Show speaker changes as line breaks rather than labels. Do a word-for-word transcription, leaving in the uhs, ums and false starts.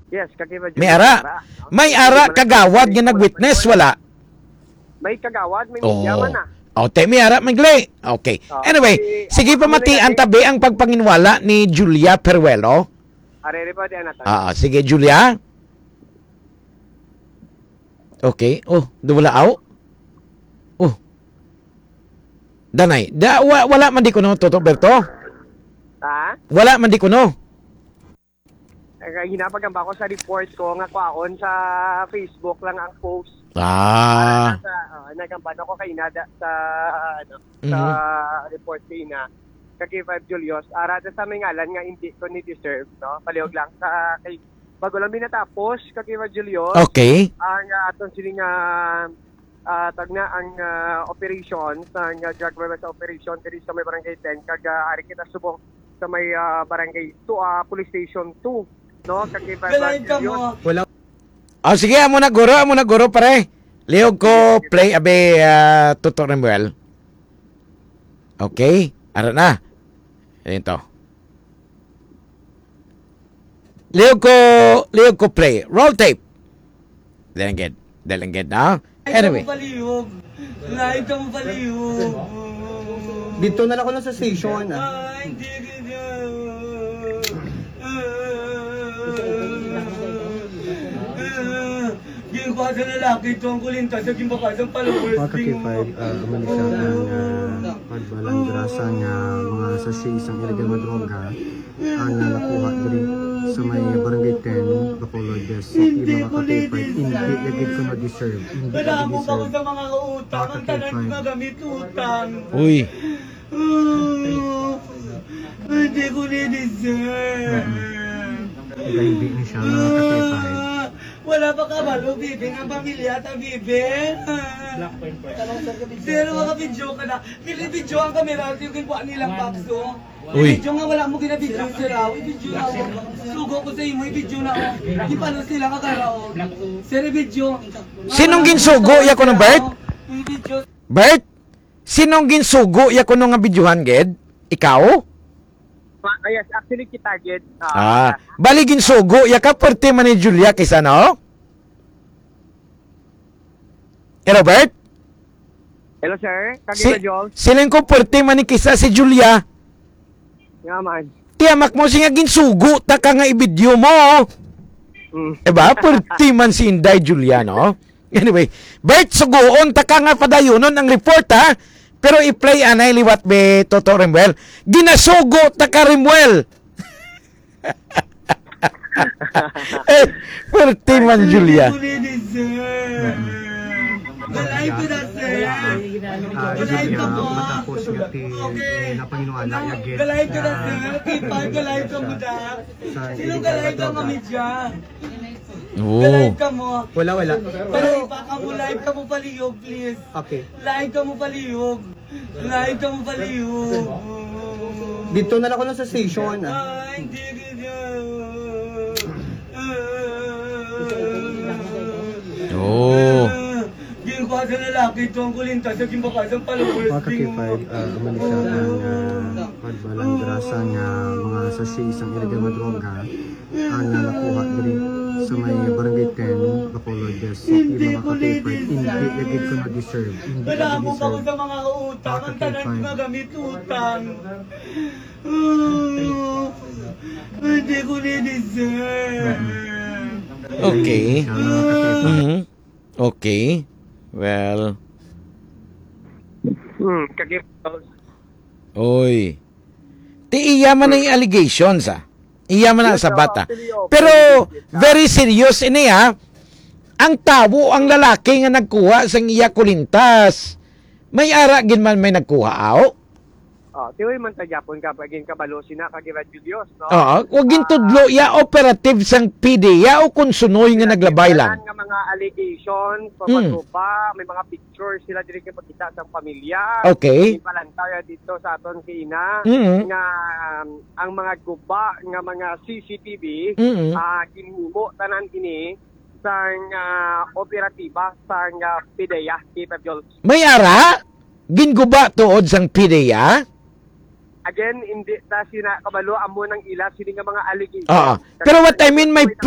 Yes, kakiba
May ara. May ara kagawad nga nag-witness wala.
May kagawad, may
Oh.
yaman na.
Okay, may ara maglay. Okay.
Oh,
Anyway,
si-
sige pa mati ang tabi ang pagpanginwala ni Julia Peruelo.
Arere pa di anatan.
Ah, sige Julia. Okay. Oh, wala aw. Oh. Danay, da wa, wala man di kuno Toto Berto.
Ha?
Wala man di kuno.
Eh, hinapagamba ko sa report ko nga kwaon sa Facebook lang ang post.
Ah.
Sa uh, nagambano ko kay Nada sa ano
Mhm.
sa report kay na kay Five Julius ara sa may ngalan nga hindi ko ni deserve no palihog lang sa kay bago lang binatapos kay Five Julius
Okay.
ang uh, aton sini nga uh, tag na ang uh, operation sa uh, drug reverse operation diri sa may barangay ten kag uh, ari kita subong sa may uh, barangay two uh, police station two no kay Five Julius.
Wala.
Oh, sige, amo na guro, amo na guro pare. Liog ko play abe uh, Toto Remuel. Okay, ara na. Ito. Liog ko, liog ko play. Roll tape. Delenged, delenged na. Anyway.
Lahat ka mo palihog.
Dito na lang ako lang sa station. Ah.
Ay, hindi ganyan. Ginagawa sa lalaki ito ang kulintas sa gimbakasang palabas.
Mga kakipay, uh, gumalit siya ng uh, pagbalangrasa nga mga sachet isang illegal na droga ang nakuha diri sa may barangay ten, Bacolod Des. So, yung mga kakipay, hindi agad ko na-deserve. Hindi
Wala
agad
mo pa ko
deserve.
sa mga utang. Ang tanan ko magamit utang.
Uy.
Ah, Hindi ko ni-deserve.
Kaya hindi ni siya mga kakipay.
Ah, Wala pa ka malo, bibing ang pamilya ta, bibing. Pero mga video ka na. Nilibidyo ang kamera, yung kinuha nilang bakso.
Uy.
Video nga wala mo ginabidyo sila. Ibidyo na ako. Sugo ko sa imo, ibidyo na ako. Di paano sila kakaraon. Sir, ibidyo.
Sinong ginsugo ya ko ng Bert?
Ibidyo.
Bert? Sinong ginsugo ya ko nga bidyuhan, Ged? Ikaw?
Ah, yes, actually kita gid.
Ah, bali ginsugo ya ka parte man ni Julia kaysa no? Eh, Robert?
Hello sir,
Si,
kagita Joel.
siling ko parte man ni kaysa si Julia.
Nga man.
Tiyamak mo siya ginsugo ta ka nga ibidyo mo.
Mm.
Diba? Parte man si Inday Julia, no? Anyway, Bert, sugoon ta ka nga padayunon ang report, ha? Pero i-play anay liwat be Toto Remuel. Ginasugo ta ka Remuel. Eh, parte man Julia.
Galay ko na, sir.
Ah,
Galay
Julia,
ka mo.
matapos nga ti
Okay.
napanginoan na yagit.
Galay ko na, sir. Kipag, galay ka mo da. Sino galay ka mo, Midya? Galay
Oh.
ka mo.
Wala, wala.
Pero ipa ka mo, live ka mo palihog, please.
Okay.
Live ka mo palihog. Live ka mo palihog.
Dito na lang ako lang sa station. Ah.
Ay, hindi ganyan.
Oh.
Ginagawa sa lalaki ito ang kulintas sa gimbakasang palabas.
Mga kakipay, uh, gumalit siya ng uh, pagbalangrasa nga mga sachet isang illegal na droga ang nakuha diri sa may barangay ten, Bacolod Des. So, yung
Hindi
mga
ko
kakipay, hindi
ni-deserve.
agad ko na-deserve. Hindi
Wala
agad
mo pa ko
deserve.
sa mga utang. Ang tanan ko magamit utang. Ah, Hindi ko ni-deserve.
Okay.
Siya, mga kakipay.
Mhm. Okay. Well,
Hmm, kagita.
oy. Ti iya man ang allegations, ah. Iya man na sa bata. Pero very serious ini, ha. Ang tao ang lalaki nga nagkuha sang iya kulintas. May ara gin man may nagkuha aw.
Oh, tiyoy man ta Japon ka pagin kabalo sina kagita Julius, no?
Oo, wag gin tudlo ya operative sang P D ya o kunsunoy nga naglabay lang.
Nga mga allegations,
Mm.
pamatupa, may mga pictures sila diri kay pagkita sa pamilya.
Okay.
May palantaw dito sa aton kay ina
Mhm.
nga um, ang mga guba nga mga C C T V
Mhm.
ah ginhimo tanan kini sang uh, operatiba sang uh, P D E A kay Pabjol.
May ara ginguba tuod sang P D ya.
Again, hindi ta sina kabalo amo ng ila sini nga mga allegations.
Oo. Pero what I mean may